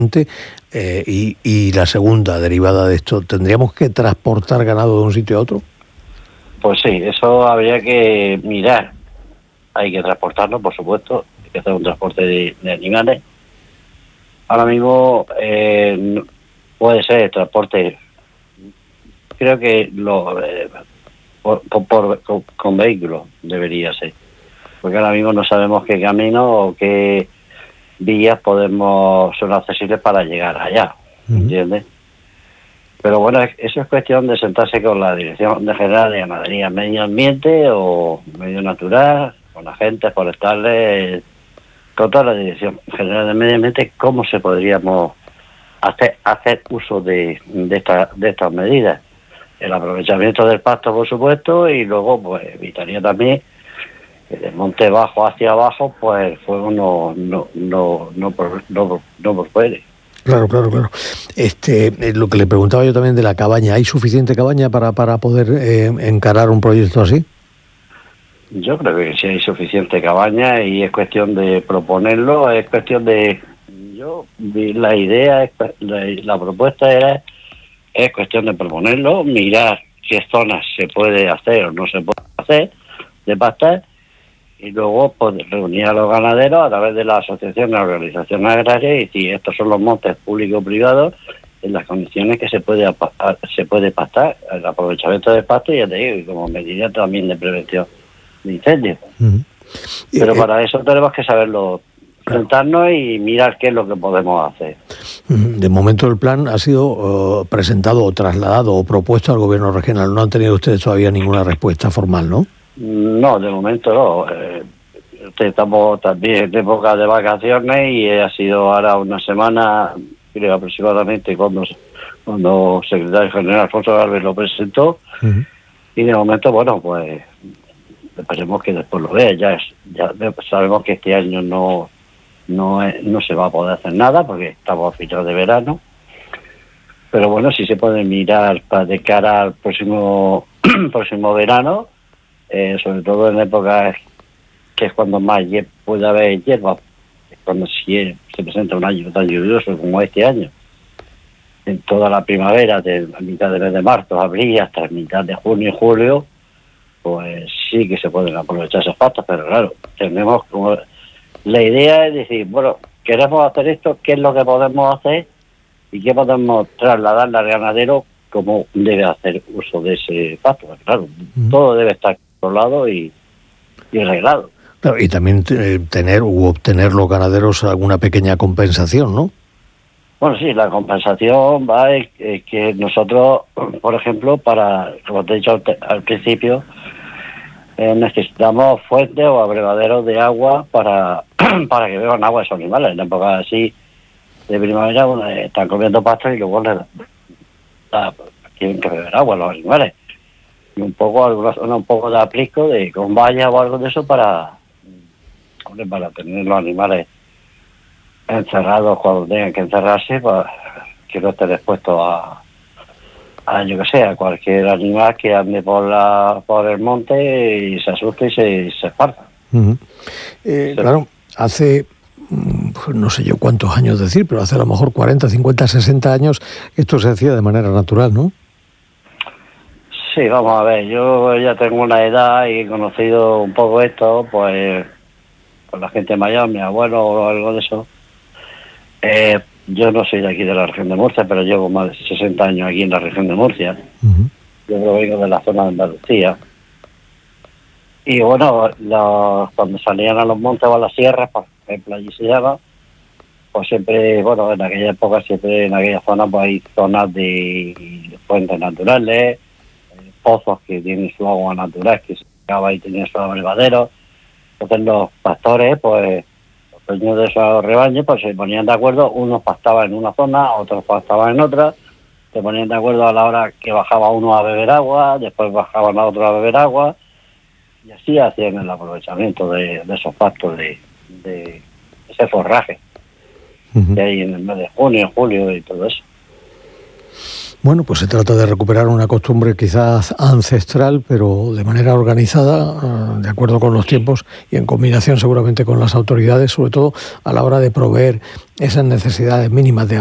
Y la segunda, derivada de esto, ¿tendríamos que transportar ganado de un sitio a otro? Pues sí, eso habría que mirar. Hay que transportarlo, por supuesto, hay que hacer un transporte de animales. Ahora mismo puede ser el transporte, creo que con vehículos debería ser, porque ahora mismo no sabemos qué camino o qué vías son accesibles para llegar allá, ¿entiendes? Pero bueno, eso es cuestión de sentarse con la Dirección General de Ganadería, Medio Ambiente o Medio Natural, con agentes forestales, con toda la Dirección General de Medio Ambiente, cómo se podríamos hacer uso de estas medidas. El aprovechamiento del pasto, por supuesto, y luego pues evitaría también que del monte bajo hacia abajo pues el fuego no prospere. Claro. Lo que le preguntaba yo también de la cabaña, ¿hay suficiente cabaña para poder encarar un proyecto así? Yo creo que sí hay suficiente cabaña y es cuestión de proponerlo, es cuestión de... La idea, la propuesta es cuestión de proponerlo, mirar qué zonas se puede hacer o no se puede hacer de pastar y luego pues, reunir a los ganaderos a través de la asociación de organizaciones agrarias y decir, estos son los montes público-privados en las condiciones que se puede pastar, el aprovechamiento del pasto y ya te digo, y como medida también de prevención de incendios. Pero para eso tenemos que saberlo, sentarnos y mirar qué es lo que podemos hacer. De momento el plan ha sido presentado o trasladado o propuesto al gobierno regional. No han tenido ustedes todavía ninguna respuesta formal, ¿no? No, de momento no. Estamos también en época de vacaciones y ha sido ahora una semana, creo aproximadamente, cuando el secretario general Alfonso Gálvez lo presentó. Y de momento, bueno, pues esperemos que después lo vea. Ya sabemos que este año no se va a poder hacer nada porque estamos a final de verano. Pero bueno, sí se puede mirar de cara al próximo verano, sobre todo en épocas que es cuando más puede haber hierba, cuando se presenta un año tan lluvioso como este año. En toda la primavera, de la mitad del mes de marzo, abril, hasta la mitad de junio y julio, pues sí que se pueden aprovechar esos pastos, pero claro, tenemos como... La idea es decir, bueno, queremos hacer esto, ¿qué es lo que podemos hacer? ¿Y qué podemos trasladarle al ganadero cómo debe hacer uso de ese pasto? Porque, claro, todo debe estar controlado y arreglado. Claro, y también obtener los ganaderos alguna pequeña compensación, ¿no? Bueno, sí, la compensación va es que nosotros, por ejemplo, como te he dicho al principio, necesitamos fuentes o abrevaderos de agua para que beban agua esos animales. En la época así de primavera están comiendo pasto y luego tienen que beber agua los animales. Y un poco de aprisco con vallas o algo de eso para tener los animales encerrados cuando tengan que encerrarse, para que no estén expuestos yo que sé, a cualquier animal que ande por el monte y se asuste y se esparza. Claro, hace no sé yo cuántos años decir, pero hace a lo mejor 40, 50, 60 años esto se hacía de manera natural, ¿no? Sí, vamos a ver, yo ya tengo una edad y he conocido un poco esto, pues con la gente mayor, mi abuelo o algo de eso. Yo no soy de aquí de la región de Murcia, pero llevo más de 60 años aquí en la región de Murcia. Yo provengo de la zona de Andalucía. Y bueno, cuando salían a los montes o a las sierras, por ejemplo, allí se llama, pues siempre, bueno, en aquella época, siempre en aquella zona, pues hay zonas de fuentes naturales, pozos que tienen su agua natural, que se acaba y tienen su abrevadero. Entonces los pastores, pues, los dueños de esos rebaños, pues se ponían de acuerdo, unos pastaban en una zona, otros pastaban en otra, se ponían de acuerdo a la hora que bajaba uno a beber agua, después bajaban a otro a beber agua, y así hacían el aprovechamiento de esos pastos, de ese forraje que hay en el mes de junio, julio y todo eso. Bueno, pues se trata de recuperar una costumbre quizás ancestral, pero de manera organizada, de acuerdo con los tiempos y en combinación seguramente con las autoridades, sobre todo a la hora de proveer esas necesidades mínimas de